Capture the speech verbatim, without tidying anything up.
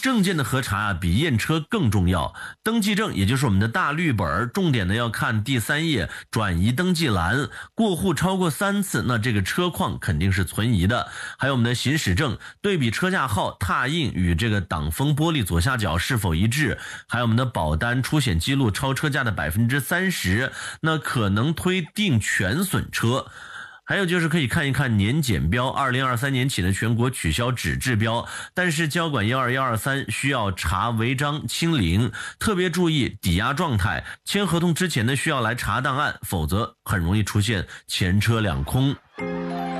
证件的核查啊，比验车更重要。登记证也就是我们的大绿本，重点的要看第三页转移登记栏，过户超过三次，那这个车况肯定是存疑的。还有我们的行驶证，对比车架号、拓印与这个挡风玻璃左下角是否一致，还有我们的保单出险记录超车价的百分之三十，那可能推定全损车。还有就是可以看一看年检标，二零二三年起呢全国取消纸质标，但是交管一二一二三需要查违章清零，特别注意抵押状态，签合同之前呢需要来查档案，否则很容易出现前车两空。